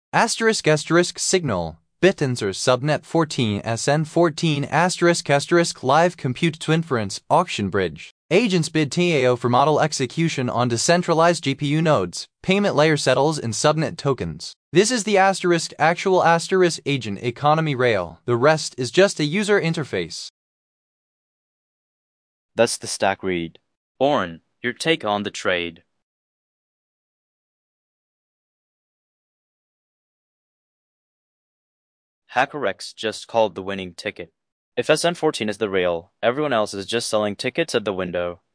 Asterisk asterisk signal. BitAnswer subnet 14 SN14 asterisk asterisk live compute to inference auction bridge. Agents bid TAO for model execution on decentralized GPU nodes. Payment layer settles in subnet tokens. This is the asterisk actual asterisk agent economy rail. The rest is just a user interface. That's the stack read. Oren, your take on the trade. HackerX just called the winning ticket. If SN14 is the rail, everyone else is just selling tickets at the window.